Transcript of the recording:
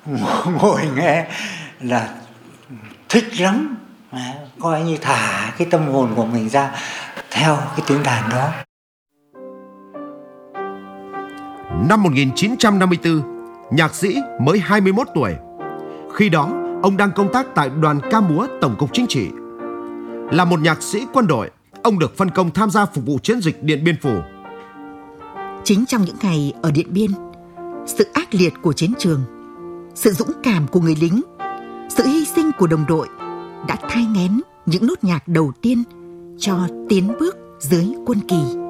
ngồi nghe là thích lắm, coi như thả cái tâm hồn của mình ra theo cái tiếng đàn đó. Năm 1954, nhạc sĩ mới 21 tuổi. Khi đó, ông đang công tác tại Đoàn ca múa Tổng cục Chính trị. Là một nhạc sĩ quân đội, ông được phân công tham gia phục vụ chiến dịch Điện Biên Phủ. Chính trong những ngày ở Điện Biên, sự ác liệt của chiến trường, sự dũng cảm của người lính, sự hy sinh của đồng đội đã thai nghén những nốt nhạc đầu tiên cho tiến bước dưới quân kỳ.